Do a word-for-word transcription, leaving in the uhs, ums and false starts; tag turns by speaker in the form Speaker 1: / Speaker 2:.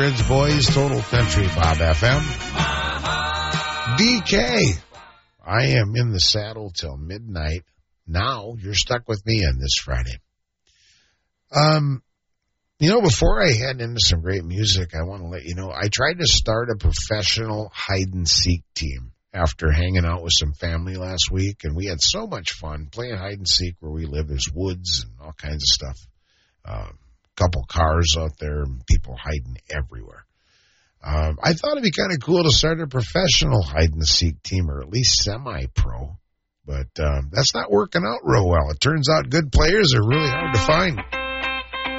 Speaker 1: Ridge Boys, Total Country, Bob F M. D K, I am in the saddle till midnight. Now you're stuck with me on this Friday. Um, you know, before I head into some great music, I want to let you know, I tried to start a professional hide-and-seek team after hanging out with some family last week, and we had so much fun playing hide-and-seek where we live. There's woods and all kinds of stuff. Uh, couple cars out there and people hiding everywhere. Um, I thought it'd be kind of cool to start a professional hide-and-seek team, or at least semi-pro, but um, that's not working out real well. It turns out good players are really hard to find.